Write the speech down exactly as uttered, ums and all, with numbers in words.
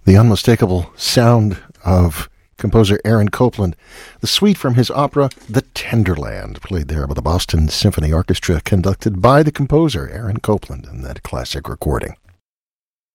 The unmistakable sound of composer Aaron Copland. The suite from his opera, The Tenderland, played there by the Boston Symphony Orchestra, conducted by the composer Aaron Copland in that classic recording.